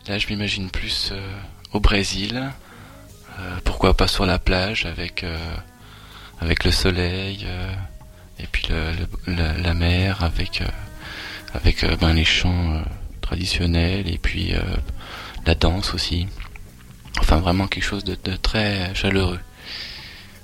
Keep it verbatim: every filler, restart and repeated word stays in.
Là, je m'imagine plus euh, au Brésil, euh, pourquoi pas sur la plage avec euh, avec le soleil euh, et puis le, le, la, la mer avec euh, avec euh, ben, les chants euh, traditionnels et puis euh, la danse aussi. Enfin, vraiment quelque chose de, de très chaleureux.